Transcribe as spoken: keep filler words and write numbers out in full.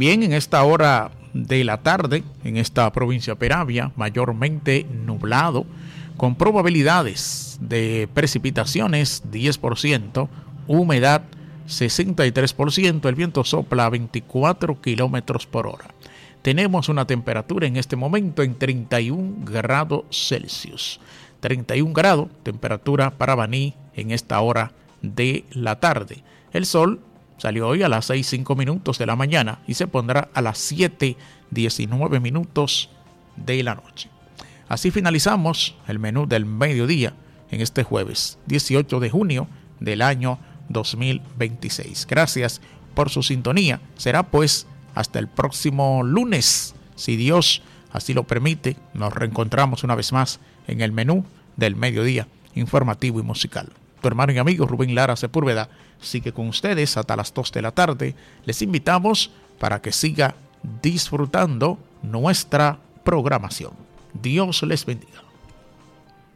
También en esta hora de la tarde, en esta provincia Peravia, mayormente nublado, con probabilidades de precipitaciones diez por ciento, humedad sesenta y tres por ciento, el viento sopla a veinticuatro kilómetros por hora. Tenemos una temperatura en este momento en treinta y un grados Celsius. treinta y un grados, temperatura para Baní en esta hora de la tarde. El sol salió hoy a las seis cinco minutos de la mañana y se pondrá a las siete diecinueve minutos de la noche. Así finalizamos el menú del mediodía en este jueves dieciocho de junio del año dos mil veintiséis. Gracias por su sintonía. Será pues hasta el próximo lunes, si Dios así lo permite. Nos reencontramos una vez más en el menú del mediodía informativo y musical. Tu hermano y amigo Rubén Lara Sepúlveda sigue con ustedes hasta las dos de la tarde. Les invitamos para que siga disfrutando nuestra programación. Dios les bendiga.